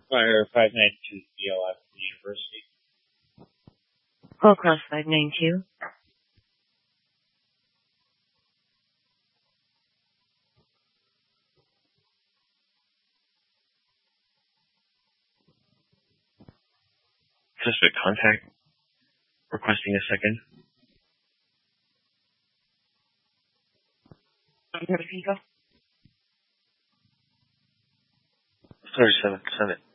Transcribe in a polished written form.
Fire 592 DLF University. Call cross 592. Suspect contact. Requesting a second. I'm ready to go. 37, send it.